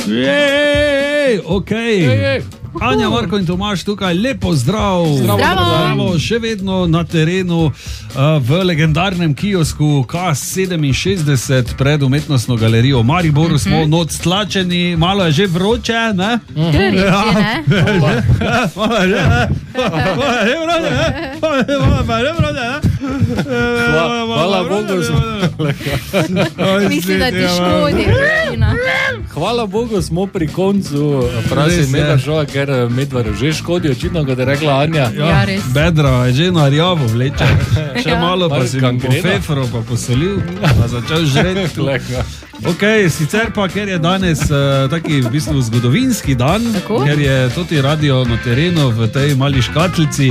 Okay. Anja, Marko in Tomaž tukaj, lepo zdrav. Zdravo. Še vedno na terenu v legendarnem kiosku K67 pred umetnostno galerijo v Mariboru. Smo noc tlačeni, malo je že vroče, ne? Hvala Bogu. Mislim, da ti škodi. Hvala Bogu smo pri koncu pravi Medvaržova, ker Medvaru že škodi, očitno, kot je rekla Anja. Ja, res. Bedra je že na rjavo vleče. Še malo pa si po fefro pa posolil, pa začel žreti. Ok, sicer pa, ker je danes taki v bistvu zgodovinski dan, ker je toti radio na terenu v tej mali škatlici,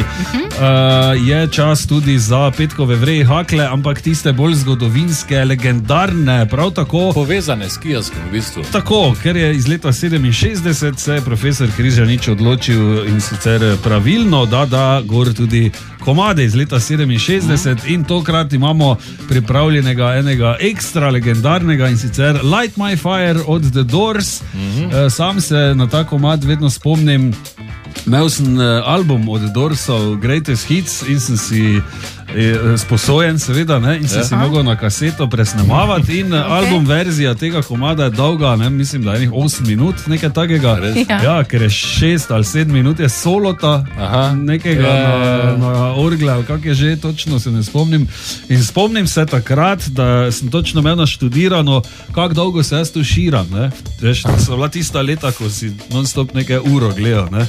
je čas tudi za petkove vreji hakle, ampak tiste bolj zgodovinske, legendarne, prav tako povezane s kioskom v bistvu. Tako, ker je iz leta 67 se je profesor Križanič odločil in sicer pravilno, da gor tudi komade iz leta 67 in tokrat imamo pripravljenega enega ekstra legendarnega in sicer Light My Fire od The Doors. Sam se na ta komad vedno spomnim, imel sem album od The Doorsov Greatest Hits in sem si sposojen seveda, ne? In sem si mogel na kaseto presnemavati in album verzija tega komada je dolga, ne? Mislim, da je 8 minut, nekaj takega. Ja, ker je 6 ali 7 minut je solota nekega na orgle, kak je že, točno se ne spomnim. In spomnim se takrat, da sem točno imel naštudirano, kak dolgo se jaz tuširam, ne? Veš, to so bila tista leta, ko si non-stop nekaj uro gledal, ne?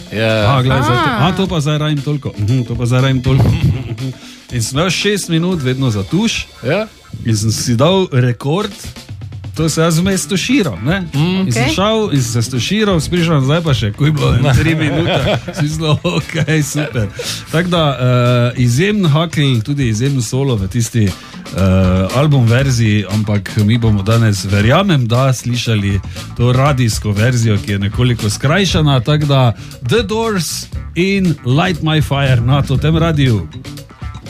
To pa zdaj radim toliko, to pa zdaj radim toliko. In sem imel 6 minut vedno za tuš, in sem si dal rekord, to se jaz vmes tuširal, ne? In sem šel in se stuširal, sprišal nazaj pa še, kuj bilo 3 minute, si zelo, super. Tako da izjemen hakl, tudi izjemen solo v tisti album verziji, ampak mi bomo danes, verjamem, da slišali to radijsko verzijo, ki je nekoliko skrajšana, tako da The Doors in Light My Fire na tem radiju.